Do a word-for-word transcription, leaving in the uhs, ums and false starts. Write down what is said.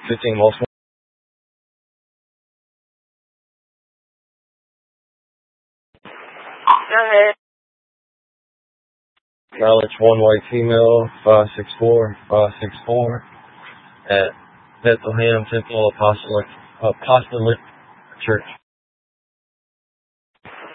fifteen miles. Go ahead. Knowledge one white female, five six four, five six four, at Bethlehem Temple Apostolic, Apostolic Church.